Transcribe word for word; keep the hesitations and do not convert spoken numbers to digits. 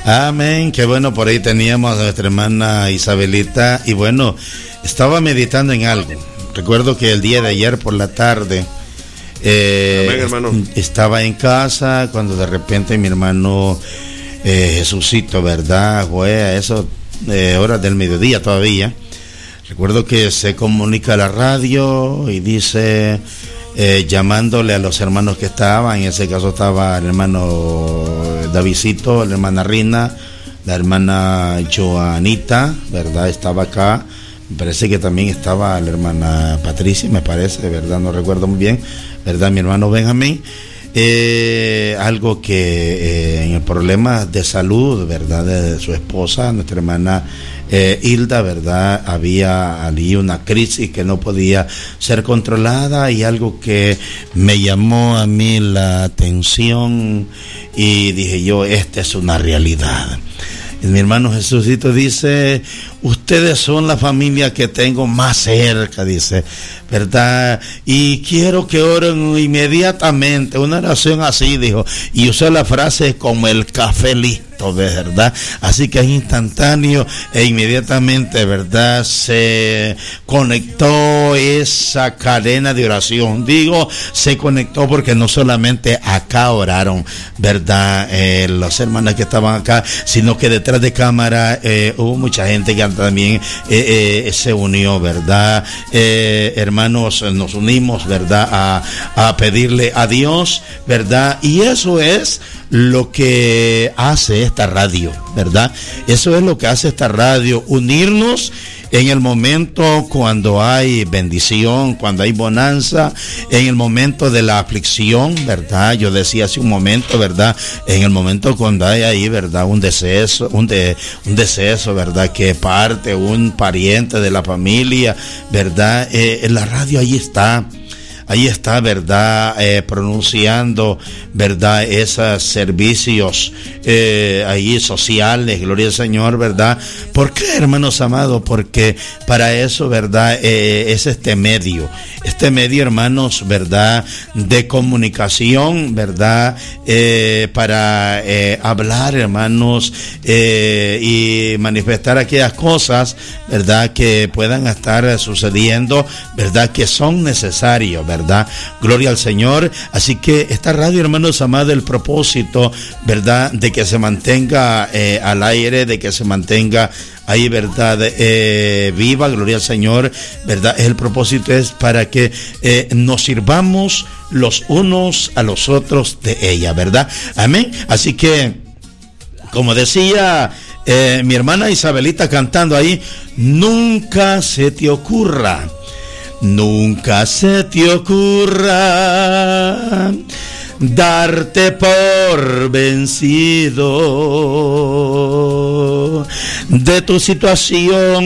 Amén, qué bueno, por ahí teníamos a nuestra hermana Isabelita y bueno, estaba meditando en algo. Recuerdo que el día de ayer por la tarde eh, Amén, hermano. estaba en casa cuando de repente mi hermano eh, Jesucito, ¿verdad? Fue a eso eh, horas del mediodía todavía. Recuerdo que se comunica a la radio y dice, eh, llamándole a los hermanos que estaban, en ese caso estaba el hermano Davidcito, la hermana Rina, la hermana Joanita, ¿verdad? Estaba acá, me parece que también estaba la hermana Patricia, me parece, ¿verdad? No recuerdo muy bien, ¿verdad? Mi hermano Benjamín. Eh, algo que eh, en el problema de salud, ¿verdad? De, de su esposa, nuestra hermana eh, Hilda, ¿verdad? Había allí una crisis que no podía ser controlada y algo que me llamó a mí la atención y dije yo, esta es una realidad. Y mi hermano Jesucito dice, ustedes son la familia que tengo más cerca, dice, ¿verdad? Y quiero que oren inmediatamente, una oración así, dijo, y usó la frase como el café listo, ¿verdad? Así que es instantáneo e inmediatamente, ¿verdad? Se conectó esa cadena de oración. Digo, se conectó porque no solamente acá oraron, ¿verdad? Eh, las hermanas que estaban acá, sino que detrás de cámara eh, hubo mucha gente que también eh, eh, se unió, ¿verdad? Eh, hermanos, nos unimos, ¿verdad? A, a pedirle a Dios, ¿verdad? Y eso es lo que hace esta radio, ¿verdad? Eso es lo que hace esta radio, unirnos en el momento cuando hay bendición, cuando hay bonanza, en el momento de la aflicción, ¿verdad? Yo decía hace un momento, ¿verdad? En el momento cuando hay ahí, ¿verdad? Un deceso, un, de, un deceso, ¿verdad? Que parte un pariente de la familia, ¿verdad? Eh, en la radio ahí está. Ahí está, ¿verdad? Eh, pronunciando, ¿verdad? Esos servicios eh, ahí sociales, gloria al Señor, ¿verdad? ¿Por qué, hermanos amados? Porque para eso, ¿verdad? Eh, es este medio, este medio, hermanos, ¿verdad? De comunicación, ¿verdad? Eh, para eh, hablar, hermanos, eh, y manifestar aquellas cosas, ¿verdad? Que puedan estar sucediendo, ¿verdad? Que son necesarios, ¿verdad? ¿verdad? Gloria al Señor. Así que esta radio, hermanos amados, el propósito, ¿verdad? De que se mantenga eh, al aire, de que se mantenga ahí, ¿verdad? Eh, viva, gloria al Señor, ¿verdad? El propósito es para que eh, nos sirvamos los unos a los otros de ella, ¿verdad? Amén. Así que, como decía eh, mi hermana Isabelita cantando ahí, nunca se te ocurra, nunca se te ocurra darte por vencido de tu situación.